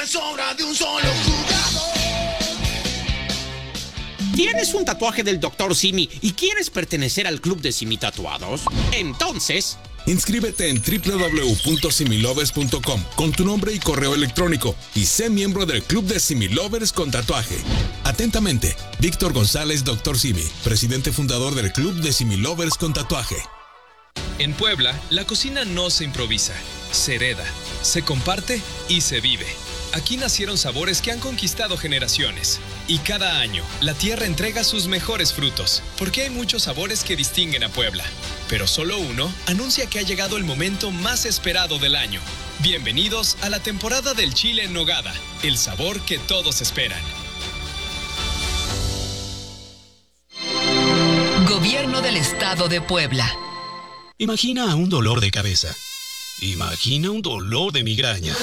es obra de un solo jugador. ¿Tienes un tatuaje del Dr. Simi y quieres pertenecer al club de Simi Tatuados? Entonces, inscríbete en www.similovers.com con tu nombre y correo electrónico y sé miembro del club de Similovers con tatuaje. Atentamente, Víctor González, Dr. Simi, presidente fundador del club de Similovers con tatuaje. En Puebla, la cocina no se improvisa, se hereda, se comparte y se vive. Aquí nacieron sabores que han conquistado generaciones. Y cada año, la tierra entrega sus mejores frutos, porque hay muchos sabores que distinguen a Puebla. Pero solo uno anuncia que ha llegado el momento más esperado del año. Bienvenidos a la temporada del chile en nogada, el sabor que todos esperan. Gobierno del Estado de Puebla. Imagina un dolor de cabeza. Imagina un dolor de migraña.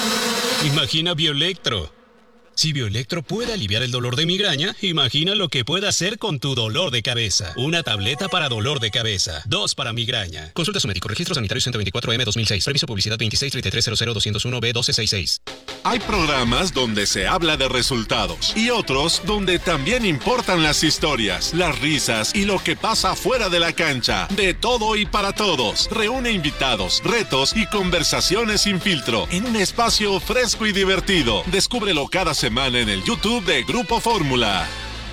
Imagina Bioelectro. Si Bioelectro puede aliviar el dolor de migraña, imagina lo que puede hacer con tu dolor de cabeza. Una tableta para dolor de cabeza, 2 para migraña. Consulta a su médico. Registro Sanitario 124M 2006. Permiso publicidad 2633000201B1266. Hay programas donde se habla de resultados y otros donde también importan las historias, las risas y lo que pasa fuera de la cancha. De todo y para todos. Reúne invitados, retos y conversaciones sin filtro en un espacio fresco y divertido. Descúbrelo cada semana en el YouTube de Grupo Fórmula.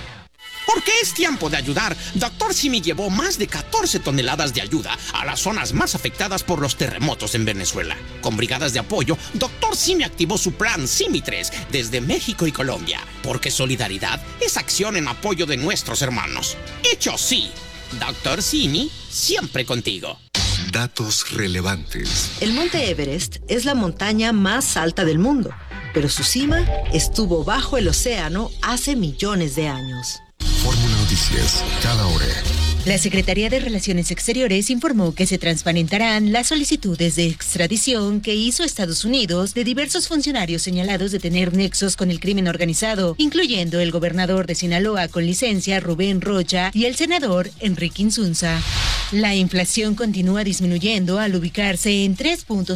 Porque es tiempo de ayudar, Dr. Simi llevó más de 14 toneladas de ayuda a las zonas más afectadas por los terremotos en Venezuela. Con brigadas de apoyo, Dr. Simi activó su plan Simi 3 desde México y Colombia. Porque solidaridad es acción en apoyo de nuestros hermanos. Hecho sí, Dr. Simi siempre contigo. Datos relevantes. El Monte Everest es la montaña más alta del mundo, pero su cima estuvo bajo el océano hace millones de años. Fórmula Noticias, cada hora. La Secretaría de Relaciones Exteriores informó que se transparentarán las solicitudes de extradición que hizo Estados Unidos de diversos funcionarios señalados de tener nexos con el crimen organizado, incluyendo el gobernador de Sinaloa con licencia, Rubén Rocha, y el senador Enrique Insunza. La inflación continúa disminuyendo al ubicarse en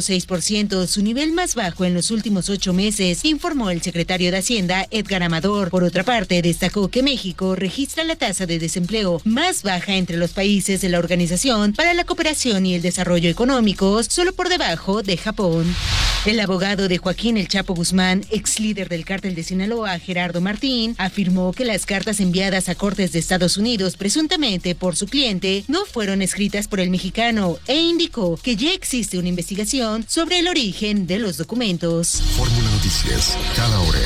3.6%, su nivel más bajo en los últimos 8 meses, informó el secretario de Hacienda, Edgar Amador. Por otra parte, destacó que México registra la tasa de desempleo más baja entre los países de la Organización para la Cooperación y el Desarrollo Económicos, solo por debajo de Japón. El abogado de Joaquín El Chapo Guzmán, ex líder del cártel de Sinaloa, Gerardo Martín, afirmó que las cartas enviadas a cortes de Estados Unidos presuntamente por su cliente no fueron escritas por el mexicano e indicó que ya existe una investigación sobre el origen de los documentos. Fórmula Noticias, cada hora.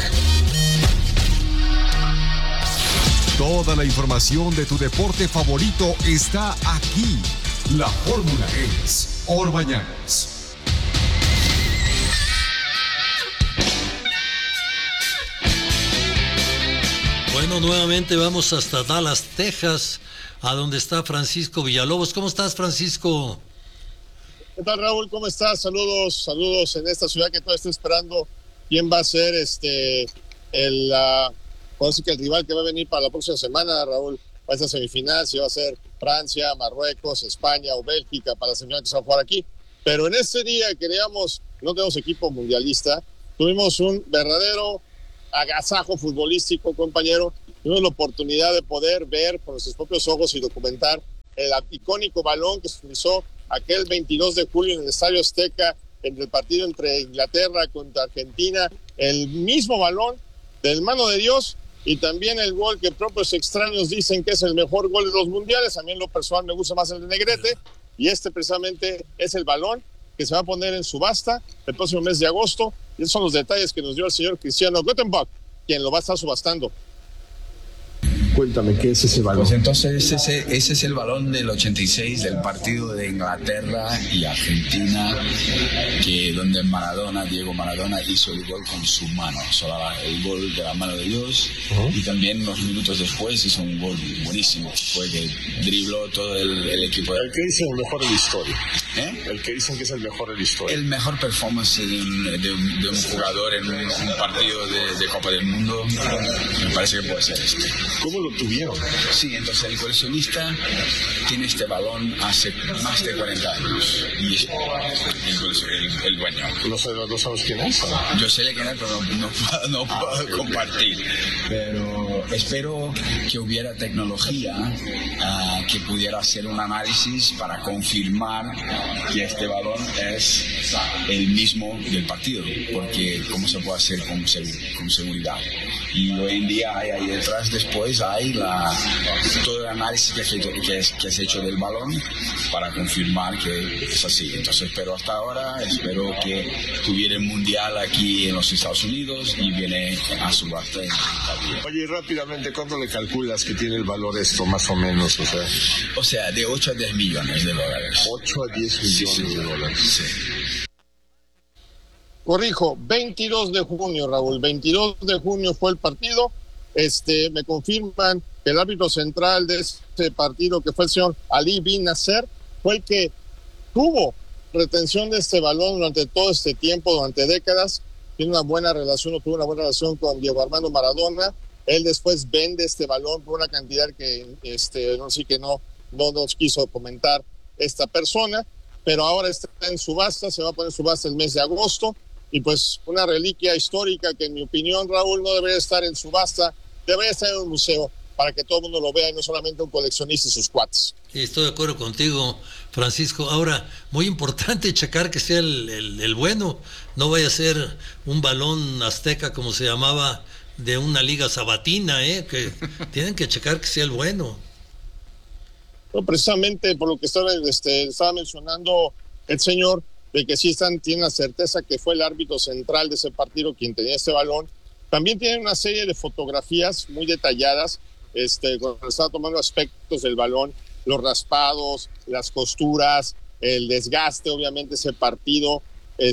Toda la información de tu deporte favorito está aquí. La fórmula es Orbañanos. Bueno, nuevamente vamos hasta Dallas, Texas, a donde está Francisco Villalobos. ¿Cómo estás, Francisco? ¿Qué tal, Raúl? ¿Cómo estás? Saludos en esta ciudad que todavía estoy esperando. ¿Quién va a ser el rival que va a venir para la próxima semana, Raúl? Para esta semifinal, si va a ser Francia, Marruecos, España o Bélgica para la semifinal que se va a jugar aquí. Pero en este día que no tenemos equipo mundialista, tuvimos un verdadero agasajo futbolístico, compañero. Tuvimos la oportunidad de poder ver con nuestros propios ojos y documentar el icónico balón que se utilizó aquel 22 de julio en el Estadio Azteca en el partido entre Inglaterra contra Argentina. El mismo balón del mano de Dios y también el gol que propios extraños dicen que es el mejor gol de los mundiales. A mí en lo personal me gusta más el de Negrete, y precisamente es el balón que se va a poner en subasta el próximo mes de agosto, y esos son los detalles que nos dio el señor Cristiano Guttenbach, quien lo va a estar subastando. Cuéntame, ¿qué es ese balón? Pues entonces ese es el balón del 86 del partido de Inglaterra y Argentina, donde Diego Maradona hizo el gol con su mano, el gol de la mano de Dios, y también unos minutos después hizo un gol buenísimo, fue que dribló todo el equipo. ¿El que dicen el mejor de la historia? El que dicen que es el mejor de la historia. El mejor performance de un jugador en un partido de Copa del Mundo, me parece que puede ser este. ¿Cómo lo tuvieron. Sí, entonces el coleccionista tiene este balón hace más de 40 años. Y es el dueño. ¿No sabes quién es? Yo sé quién es, pero no puedo compartir. Pero espero que hubiera tecnología que pudiera hacer un análisis para confirmar que este balón es el mismo del partido, porque ¿cómo se puede hacer con seguridad? Y hoy en día hay ahí detrás, después hay todo el análisis que se ha hecho del balón para confirmar que es así. Entonces, pero hasta ahora espero que tuviera el mundial aquí en los Estados Unidos y viene a subasta en Italia. Oye, rápidamente, ¿cuánto le calculas que tiene el valor esto, más o menos? O sea, de 8 a 10 millones de dólares. 8 a 10 millones de dólares. Sí. Corrijo, 22 de junio, Raúl, 22 de junio fue el partido. Me confirman que el árbitro central de este partido, que fue el señor Ali Bin Nasser, fue el que tuvo retención de este balón durante todo este tiempo, durante décadas. Tiene una buena relación, o tuvo una buena relación con Diego Armando Maradona. Él después vende este balón por una cantidad que no nos quiso comentar esta persona, pero ahora está en subasta, se va a poner en subasta el mes de agosto. Y pues una reliquia histórica que en mi opinión, Raúl, no debería estar en subasta, debería estar en un museo para que todo el mundo lo vea y no solamente un coleccionista y sus cuates. Sí, estoy de acuerdo contigo, Francisco. Ahora, muy importante checar que sea el bueno, no vaya a ser un balón azteca como se llamaba de una liga sabatina, que tienen que checar que sea el bueno. No, precisamente por lo que estaba mencionando el señor, de que sí tienen la certeza que fue el árbitro central de ese partido quien tenía este balón. También tienen una serie de fotografías muy detalladas, cuando estaba tomando aspectos del balón, los raspados, las costuras, el desgaste, obviamente ese partido,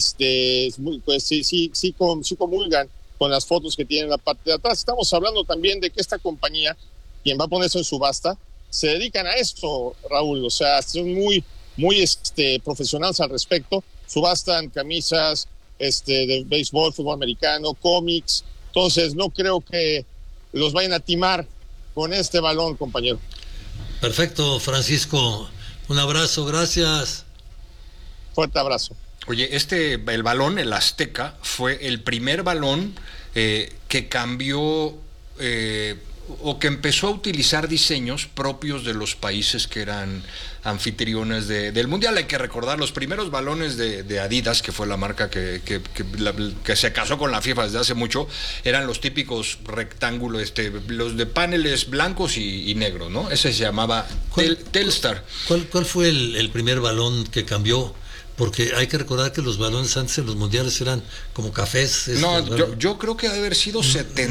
pues sí comulgan con las fotos que tienen en la parte de atrás. Estamos hablando también de que esta compañía, quien va a poner eso en subasta, se dedican a esto, Raúl, o sea, son muy profesionales al respecto, subastan camisas de béisbol, fútbol americano, cómics. Entonces no creo que los vayan a timar con este balón, compañero. Perfecto, Francisco, un abrazo, gracias. Fuerte abrazo. Oye, el balón, el Azteca, fue el primer balón que cambió o que empezó a utilizar diseños propios de los países que eran anfitriones del Mundial. Hay que recordar, los primeros balones de Adidas, que fue la marca que se casó con la FIFA desde hace mucho, eran los típicos rectángulos, los de paneles blancos y negros, ¿no? Ese se llamaba Telstar. ¿Cuál fue el primer balón que cambió? Porque hay que recordar que los balones antes en los mundiales eran como cafés. No, yo creo que debe haber sido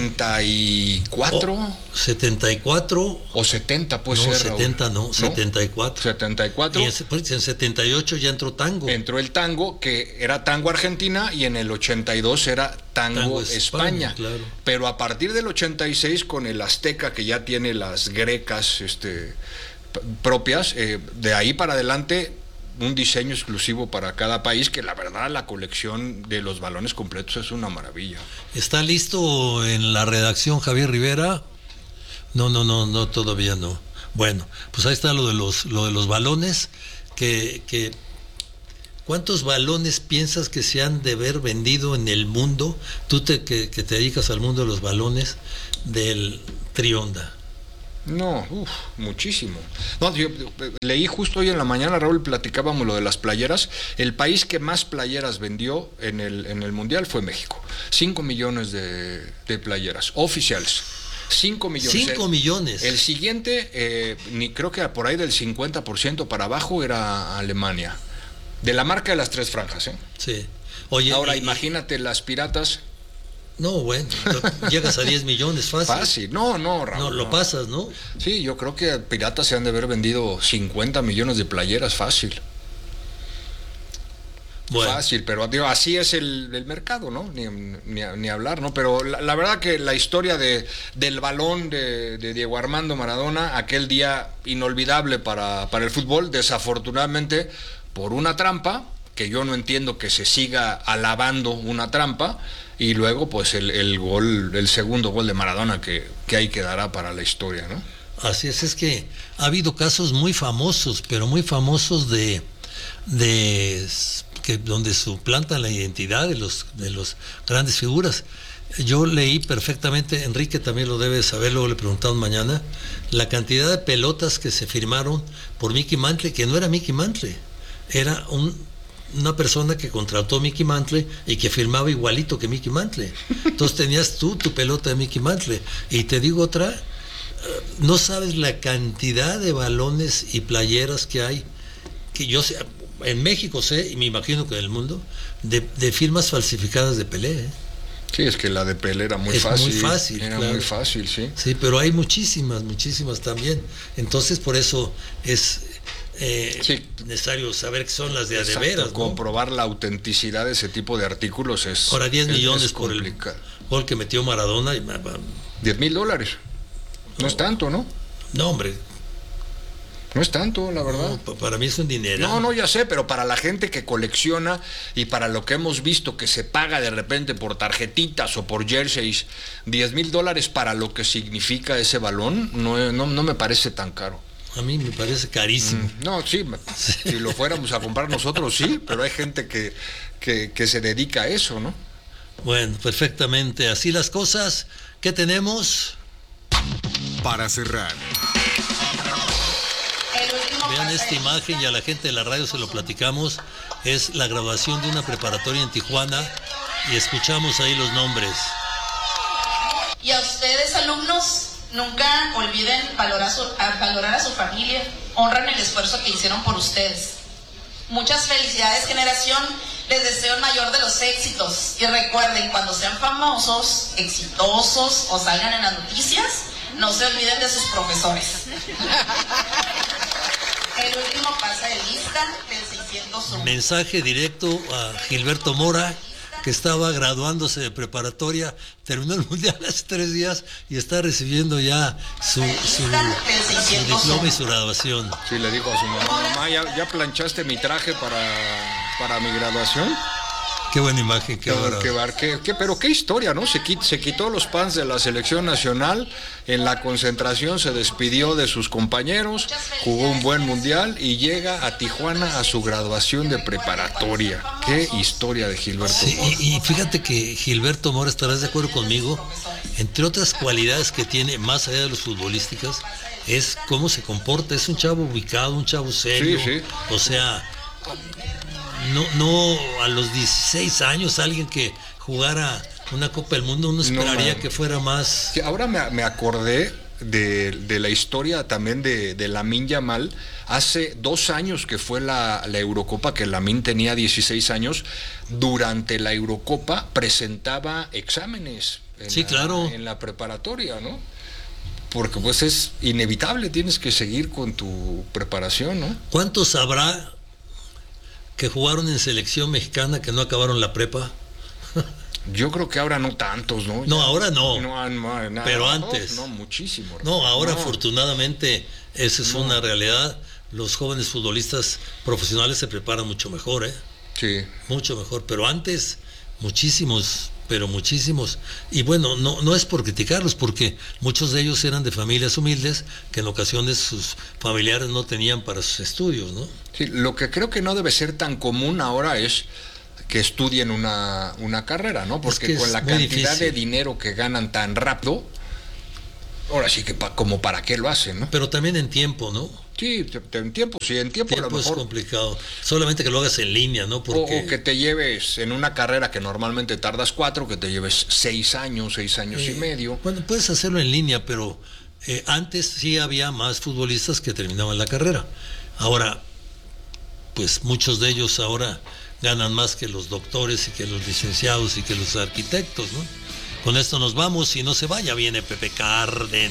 74. 74. O 70 puede ser. 70 no, 74. 74. Y en 78 ya entró tango. Entró el tango, que era tango Argentina, y en el 82 era tango España. Claro. Pero a partir del 86, con el Azteca, que ya tiene las grecas propias, de ahí para adelante un diseño exclusivo para cada país, que la verdad la colección de los balones completos es una maravilla. ¿Está listo en la redacción Javier Rivera? No, todavía no. Bueno, pues ahí está lo de los balones, que ¿cuántos balones piensas que se han de haber vendido en el mundo? Tú que te dedicas al mundo de los balones del Trionda. No, muchísimo. No, yo leí justo hoy en la mañana, Raúl, platicábamos lo de las playeras. El país que más playeras vendió en el Mundial fue México. 5 millones de playeras oficiales. 5 millones. 5 millones. El siguiente, creo que por ahí del 50% para abajo era Alemania. De la marca de las 3 franjas, ¿eh? Sí. Oye, ahora imagínate las piratas. No, bueno, llegas a 10 millones fácil. Fácil, no, Raúl. No, lo pasas, ¿no? Sí, yo creo que piratas se han de haber vendido 50 millones de playeras fácil. Bueno. Fácil, pero digo, así es el mercado, ¿no? Ni hablar, ¿no? Pero la verdad que la historia del balón de Diego Armando Maradona, aquel día inolvidable para el fútbol, desafortunadamente, por una trampa que yo no entiendo que se siga alabando una trampa, y luego pues el segundo gol de Maradona que ahí quedará para la historia, ¿no? Así es que ha habido casos muy famosos, pero muy famosos de que donde suplantan la identidad de los grandes figuras. Yo leí perfectamente, Enrique también lo debe saber, luego le preguntaron mañana, la cantidad de pelotas que se firmaron por Mickey Mantle, que no era Mickey Mantle, era una persona que contrató a Mickey Mantle y que firmaba igualito que Mickey Mantle. Entonces tenías tú tu pelota de Mickey Mantle. Y te digo otra, no sabes la cantidad de balones y playeras que hay, que yo sé, en México sé, y me imagino que en el mundo, de firmas falsificadas de Pelé, ¿eh? Sí, es que la de Pelé era muy fácil. Era claro. muy fácil, sí. Sí, pero hay muchísimas también. Entonces, por eso es necesario saber que son las de veras, ¿no? Comprobar la autenticidad de ese tipo de artículos es. Ahora 10 millones por el gol que metió Maradona. $10,000. No es tanto, ¿no? No, hombre. No es tanto, la verdad. No, para mí es un dinero. No, ya sé, pero para la gente que colecciona y para lo que hemos visto que se paga de repente por tarjetitas o por jerseys, $10,000 para lo que significa ese balón, no me parece tan caro. A mí me parece carísimo. No, sí, si lo fuéramos a comprar nosotros, sí, pero hay gente que se dedica a eso, ¿no? Bueno, perfectamente. Así las cosas. ¿Qué tenemos? Para cerrar. Vean esta imagen y a la gente de la radio se lo platicamos. Es la graduación de una preparatoria en Tijuana y escuchamos ahí los nombres. Y a ustedes, alumnos, nunca olviden valorar a su familia. Honran el esfuerzo que hicieron por ustedes. Muchas felicidades, generación. Les deseo el mayor de los éxitos. Y recuerden, cuando sean famosos, exitosos o salgan en las noticias, no se olviden de sus profesores. El último pasa de lista del 601. Mensaje directo a Gilberto Mora, que estaba graduándose de preparatoria, terminó el mundial hace 3 días y está recibiendo ya su diploma y su graduación. Sí, le dijo a su mamá, ¿ya planchaste mi traje para mi graduación? Qué buena imagen, pero qué historia, ¿no? Se quitó los pants de la selección nacional, en la concentración se despidió de sus compañeros, jugó un buen mundial y llega a Tijuana a su graduación de preparatoria. Qué historia de Gilberto Mora. Y fíjate que Gilberto Mora, estarás de acuerdo conmigo, entre otras cualidades que tiene, más allá de los futbolísticas, es cómo se comporta. Es un chavo ubicado, un chavo serio. Sí. O sea, no a los 16 años alguien que jugara una Copa del Mundo, uno esperaría que fuera más. Ahora me acordé de la historia también de Lamine Yamal. Hace 2 años que fue la Eurocopa, que Lamine tenía 16 años, durante la Eurocopa presentaba exámenes en la preparatoria, ¿no? Porque pues es inevitable, tienes que seguir con tu preparación, ¿no? ¿Cuántos habrá que jugaron en selección mexicana que no acabaron la prepa? Yo creo que ahora no tantos, ¿no? No, ahora no. No, pero antes. No, muchísimo. No, ahora afortunadamente esa es una realidad. Los jóvenes futbolistas profesionales se preparan mucho mejor, ¿eh? Sí. Mucho mejor. Pero antes, muchísimos. Y bueno, no es por criticarlos, porque muchos de ellos eran de familias humildes que en ocasiones sus familiares no tenían para sus estudios, ¿no? Sí, lo que creo que no debe ser tan común ahora es que estudien una carrera, ¿no? Porque con la cantidad de dinero que ganan tan rápido, ahora sí que como para qué lo hacen, ¿no? Pero también en tiempo, ¿no? Sí, en tiempo a lo mejor es complicado. Solamente que lo hagas en línea, ¿no? Porque... O que te lleves en una carrera que normalmente tardas 4, que te lleves 6 años y medio. Bueno, puedes hacerlo en línea, pero antes sí había más futbolistas que terminaban la carrera. Ahora, pues muchos de ellos ahora ganan más que los doctores y que los licenciados y que los arquitectos, ¿no? Con esto nos vamos y no se vaya, viene Pepe Cárdenas.